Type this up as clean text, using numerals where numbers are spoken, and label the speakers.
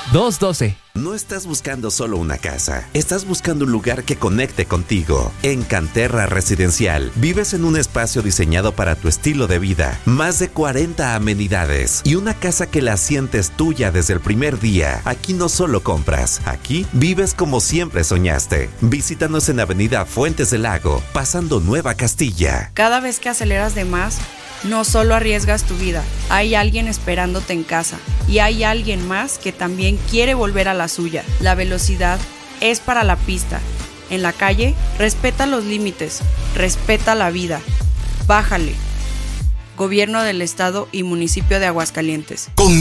Speaker 1: 212.
Speaker 2: No estás buscando solo una casa, estás buscando un lugar que conecte contigo. En Canterra Residencial, vives en un espacio diseñado para tu estilo de vida, más de 40 amenidades y una casa que la sientes tuya desde el primer día. Aquí no solo compras, aquí vives como siempre soñaste. Visítanos en Avenida Fuentes del Lago, pasando Nueva Castilla.
Speaker 3: Cada vez que aceleras de más, no solo arriesgas tu vida, hay alguien esperándote en casa y hay alguien más que también quiere volver a la suya. La velocidad es para la pista. En la calle, respeta los límites, respeta la vida. Bájale. Gobierno del Estado y Municipio de Aguascalientes.